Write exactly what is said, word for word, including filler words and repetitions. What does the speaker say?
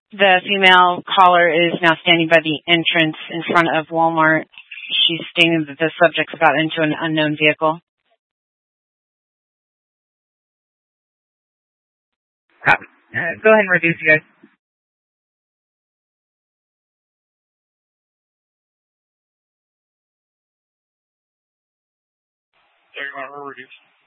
The female caller is now standing by the entrance in front of Walmart. She's stating that the subjects got into an unknown vehicle. Copy. Uh, go ahead and reduce, you guys. thirty-one, we're reduced.